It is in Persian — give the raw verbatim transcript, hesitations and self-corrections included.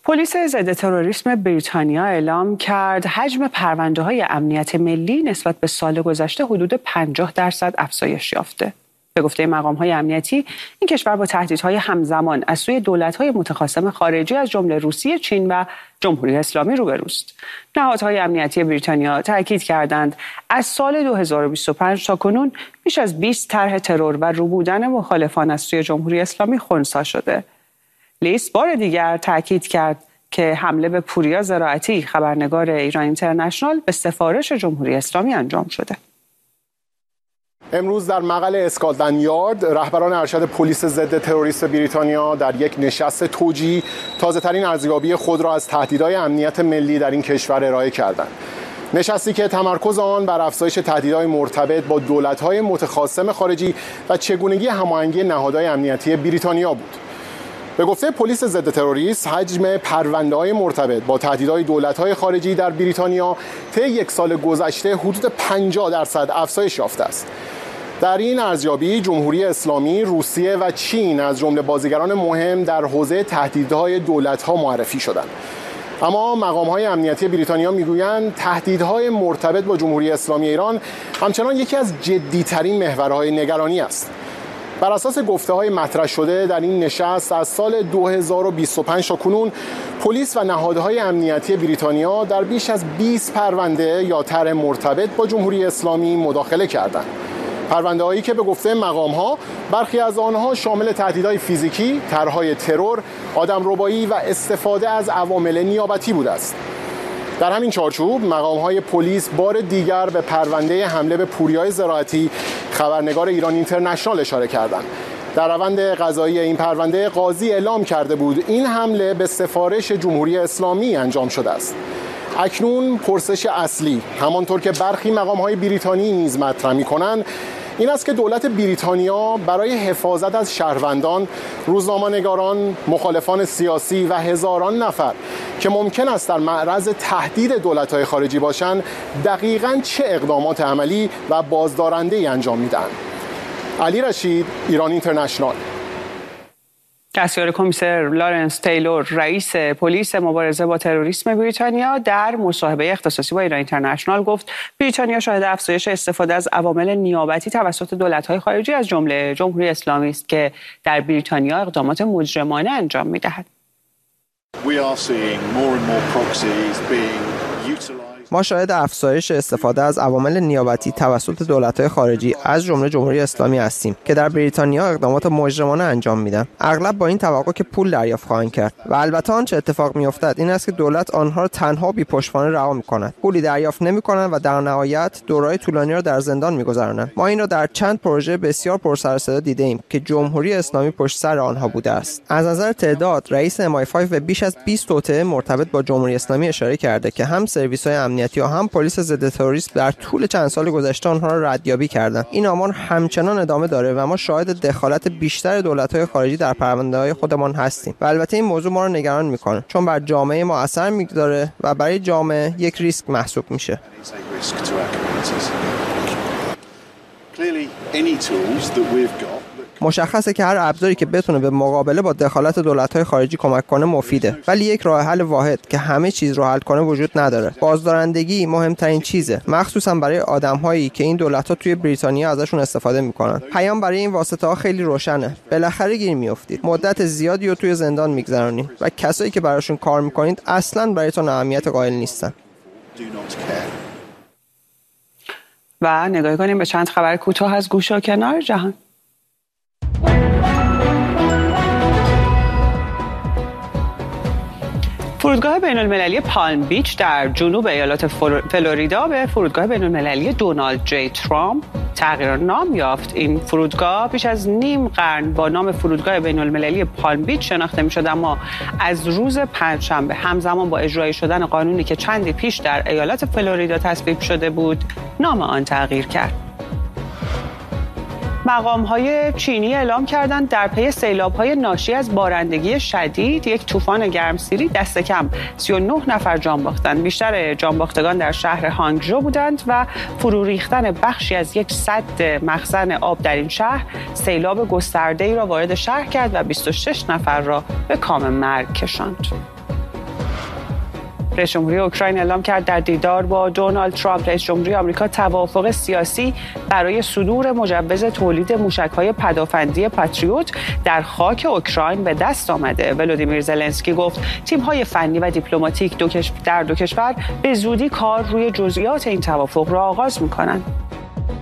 پلیس ضد تروریسم بریتانیا اعلام کرد حجم پرونده‌های امنیت ملی نسبت به سال گذشته حدود پنجاه درصد افزایش یافته. به گفته مقام‌های امنیتی، این کشور با تهدیدهای همزمان از سوی دولت‌های متخاصم خارجی از جمله روسیه، چین و جمهوری اسلامی روبروست. نهادهای امنیتی بریتانیا تاکید کردند از سال دو هزار و بیست و پنج تا کنون بیش از بیست طرح ترور و روبودن مخالفان از سوی جمهوری اسلامی خنثی شده. لیس بار دیگر تاکید کرد که حمله به پوریا زراعتی، خبرنگار ایران اینترنشنال، به سفارش جمهوری اسلامی انجام شده. امروز در مقر اسکاتلند یارد رهبران ارشد پلیس ضد تروریسم بریتانیا در یک نشست توجیهی تازه‌ترین ارزیابی خود را از تهدیدهای امنیت ملی در این کشور ارائه کردند. نشستی که تمرکز آن بر افزایش تهدیدهای مرتبط با دولت‌های متخاصم خارجی و چگونگی هماهنگی نهادهای امنیتی بریتانیا بود. به گفته پلیس ضد تروریسم، حجم پرونده‌های مرتبط با تهدیدهای دولت‌های خارجی در بریتانیا طی یک سال گذشته حدود پنجاه درصد افزایش یافته است. در این ارزیابی جمهوری اسلامی، روسیه و چین از جمله بازیگران مهم در حوزه تهدیدهای دولت‌ها معرفی شدند. اما مقام‌های امنیتی بریتانیا میگویند تهدیدهای مرتبط با جمهوری اسلامی ایران همچنان یکی از جدی‌ترین محورهای نگرانی است. بر اساس گفته‌های مطرح شده در این نشست، از سال دو هزار و بیست و پنج تا کنون پلیس و نهادهای امنیتی بریتانیا در بیش از بیست پرونده یا طرح مرتبط با جمهوری اسلامی مداخله کردند. پرونده‌هایی که به گفته مقام‌ها برخی از آنها شامل تهدیدهای فیزیکی، طرح‌های ترور، آدمربایی و استفاده از عوامل نیابتی بوده است. در همین چارچوب مقام‌های پلیس بار دیگر به پرونده حمله به پوریای زراعتی، خبرنگار ایران اینترنشنال، اشاره کردند. در روند قضایی این پرونده قاضی اعلام کرده بود این حمله به سفارش جمهوری اسلامی انجام شده است. اکنون پرسش اصلی، همانطور که برخی مقام‌های بریتانی نیز مطرح می‌کنند، این است که دولت بریتانیا برای حفاظت از شهروندان، روزنامه‌نگاران، مخالفان سیاسی و هزاران نفر که ممکن است در معرض تهدید دولت‌های خارجی باشند، دقیقاً چه اقدامات عملی و بازدارنده‌ای انجام می‌دهند. علی رشید، ایران اینترنشنال. دستیار کمیسر لارنس تیلور، رئیس پلیس مبارزه با تروریسم بریتانیا، در مصاحبه اختصاصی با ایران اینترنشنال گفت بریتانیا شاهد افزایش استفاده از عوامل نیابتی توسط دولت‌های خارجی از جمله جمهوری اسلامی است که در بریتانیا اقدامات مجرمانه انجام می‌دهد. ما شاهد افزایش استفاده از عوامل نیابتی توسط دولت‌های خارجی از جمله جمهوری اسلامی هستیم که در بریتانیا اقدامات مجرمانه انجام میدن، اغلب با این توقع که پول دریافت خواهند کرد. و البته آنچه اتفاق میافتد این است که دولت آنها را تنها بی پشتوانه رها می‌کند، پولی دریافت نمی‌کنند و در نهایت دوره‌های طولانی را در زندان می‌گذرانند. ما این را در چند پروژه بسیار پرسر و صدا دیده‌ایم که جمهوری اسلامی پشت سر آنها بوده است. از نظر تعداد، رئیس ام آی پنج به بیش از بیست توطئه مرتبط با جمهوری اسلامی اشاره کرده که هم سرویس‌های امنیتی یا هم پلیس ضد تروریسم در طول چند سال گذشته آنها را ردیابی کردند. این آمار همچنان ادامه داره و ما شاهد دخالت بیشتر دولت‌های خارجی در پرونده‌های خودمان هستیم. و البته این موضوع ما را نگران می‌کنه چون بر جامعه ما اثر می‌گذاره و برای جامعه یک ریسک محسوب میشه. مشخصه که هر ابزاری که بتونه به مقابله با دخالت دولت‌های خارجی کمک کنه مفیده، ولی یک راه حل واحد که همه چیز رو حل کنه وجود نداره. بازدارندگی مهمترین چیزه، مخصوصا برای آدم‌هایی که این دولت‌ها توی بریتانیا ازشون استفاده می‌کنن. پیام برای این واسطه‌ها خیلی روشنه. بالاخره گیر میافتید. مدت زیادی رو توی زندان می‌گذرونید و کسایی که براشون کار می‌کنید اصلاً برایتون اهمیت قائل نیستن. و نگاه کنیم به چند خبر کوتاه از گوشه و کنار جهان. فرودگاه بین‌المللی پالم بیچ در جنوب ایالات فلوریدا به فرودگاه بین‌المللی دونالد جی ترامپ تغییر نام یافت. این فرودگاه بیش از نیم قرن با نام فرودگاه بین‌المللی پالم بیچ شناخته می‌شد، اما از روز پنجشنبه همزمان با اجرای شدن قانونی که چندی پیش در ایالات فلوریدا تصویب شده بود، نام آن تغییر کرد. مقام‌های چینی اعلام کردند در پی سیلاب‌های ناشی از بارندگی شدید یک طوفان گرمسیری دست کم سی و نه نفر جان باختند. بیشتر جانباختگان در شهر هانگژو بودند و فرو ریختن بخشی از یک سد مخزن آب در این شهر سیلاب گسترده‌ای را وارد شهر کرد و بیست و شش نفر را به کام مرگ کشاند. رئیس جمهوری اوکراین اعلام کرد در دیدار با دونالد ترامپ رئیس جمهوری آمریکا توافق سیاسی برای صدور مجوز تولید موشک‌های پدافندی پاتریوت در خاک اوکراین به دست آمده. ولودیمیر زلنسکی گفت تیم‌های فنی و دیپلماتیک دو کش... در دو کشور به زودی کار روی جزئیات این توافق را آغاز می‌کنند.